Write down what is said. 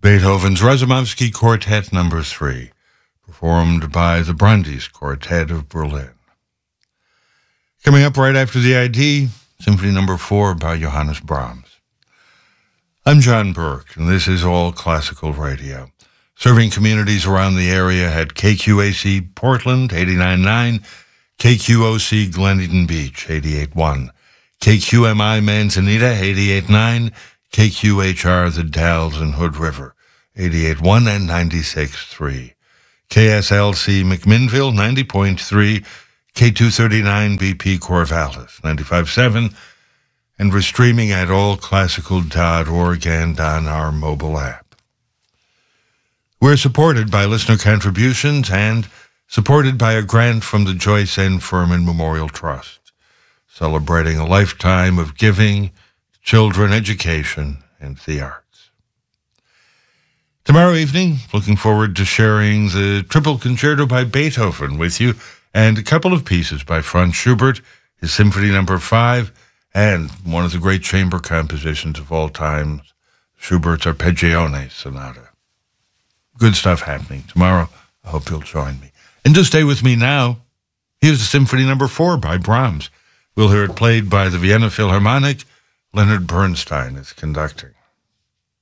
Beethoven's Razumovsky Quartet No. 3, performed by the Brandes Quartet of Berlin. Coming up right after the ID, Symphony No. 4 by Johannes Brahms. I'm John Burke, and this is All Classical Radio, serving communities around the area at KQAC Portland, 89.9, KQOC Gleneden Beach, 88.1, KQMI Manzanita, 88.9, KQHR The Dalles and Hood River, 88.1 and 96.3, KSLC McMinnville, 90.3, K239 BP Corvallis, 95.7, and we're streaming at allclassical.org and on our mobile app. We're supported by listener contributions and supported by a grant from the Joyce N. Furman Memorial Trust, celebrating a lifetime of giving, children education, and the arts. Tomorrow evening, looking forward to sharing the Triple Concerto by Beethoven with you and a couple of pieces by Franz Schubert, his Symphony No. 5, and one of the great chamber compositions of all time, Schubert's Arpeggione Sonata. Good stuff happening tomorrow. I hope you'll join me. And to stay with me now, here's the Symphony No. 4 by Brahms. We'll hear it played by the Vienna Philharmonic. Leonard Bernstein is conducting.